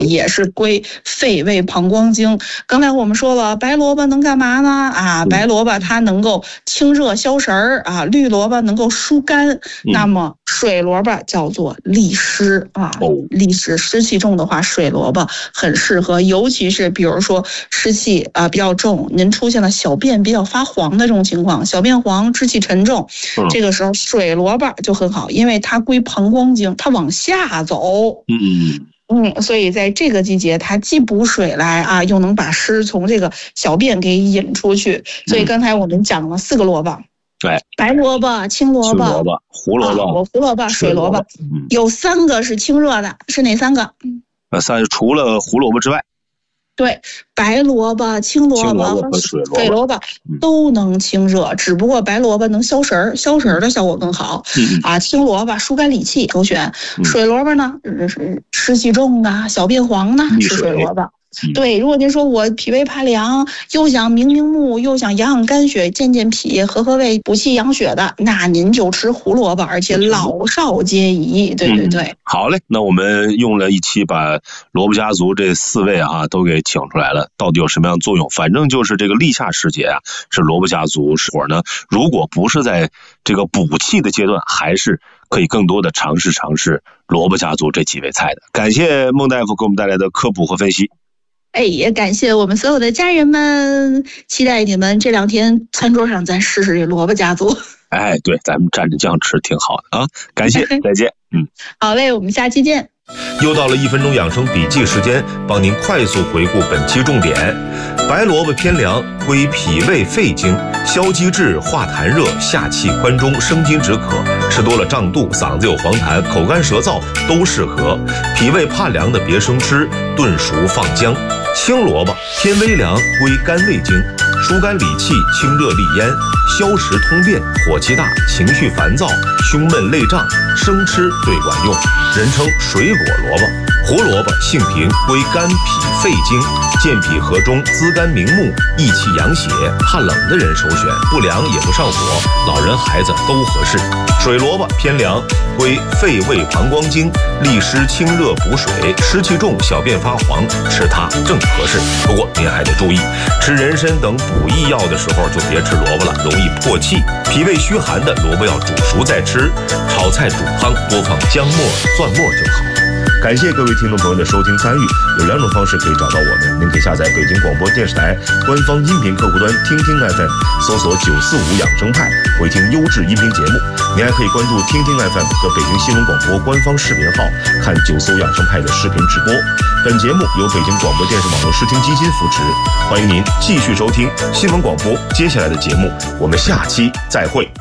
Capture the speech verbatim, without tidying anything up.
也是归肺胃膀胱经。刚才我们说了，白萝卜能干嘛呢？啊，白萝卜它能够清热消食儿啊，绿萝卜能够疏肝，嗯、那么水萝卜叫做利湿啊，利湿湿气重的话，水萝卜很适合，尤其是比如说湿气啊比较重，您出现了小便比较发黄的这种情况，小便黄、支气沉重，嗯、这个时候水萝卜就很好，因为它归膀胱经，它往下走。嗯。嗯，所以在这个季节，它既补水来啊，又能把湿从这个小便给引出去。所以刚才我们讲了四个萝卜， 对、嗯， 白萝卜、青萝卜、 萝卜、胡萝卜、 啊、胡萝卜、水萝卜，嗯、有三个是清热的，是哪三个？ 呃，三除了胡萝卜之外。 对，白萝卜、青萝卜和水萝卜都能清热，只不过白萝卜能消食儿，消食儿的效果更好。嗯、啊，青萝卜疏肝理气首选，嗯、水萝卜呢是湿气重的、小便黄的是水萝卜。嗯、对，如果您说我脾胃怕凉，又想明明目，又想养养肝血、健健脾、和和胃、补气养血的，那您就吃胡萝卜，而且老少皆宜。对对对、嗯， 好嘞，那我们用了一期把萝卜家族这四味啊都给请出来了，到底有什么样的作用？反正就是这个立夏时节啊，是萝卜家族伙呢，如果不是在这个补气的阶段，还是可以更多的尝试尝试萝卜家族这几味菜的。感谢孟大夫给我们带来的科普和分析。 哎，也感谢我们所有的家人们，期待你们这两天餐桌上咱试试这萝卜家族。 哎，对，咱们蘸着酱吃挺好的啊！感谢，再见。嗯， 好嘞，我们下期见。 又到了一分钟养生笔记时间，帮您快速回顾本期重点。白萝卜偏凉，归脾胃肺经，消积滞、化痰热、下气宽中、生津止渴，吃多了胀肚、嗓子有黄痰、口干舌燥都适合。脾胃怕凉的别生吃，炖熟放姜。青萝卜偏微凉，归肝胃经，疏肝理气、清热利咽、消食通便，火气大、情绪烦躁、胸闷累胀，生吃最管用，人称水果萝卜。胡萝卜性平，归肝脾肺经，健脾和中，滋肝明目，益气养血，怕冷的人首选，不凉也不上火，老人孩子都合适。水萝卜偏凉，归肺胃膀胱经，利湿清热补水，湿气重小便发黄，吃它正合适。不过您还得注意，吃人参等补益药的时候就别吃萝卜了，容易破气。脾胃虚寒的萝卜要煮熟再吃，炒菜煮汤多放姜末蒜末就好。感谢各位听众朋友的收听参与，有两种方式可以找到我们，您可以下载北京广播电视台官方音频客户端听听 F M， 搜索九四五养生派，回听优质音频节目。您还可以关注听听 F M 和北京新闻广播官方视频号，看九四五养生派的视频直播。本节目由北京广播电视网络视听基金扶持，欢迎您继续收听新闻广播。接下来的节目，我们下期再会。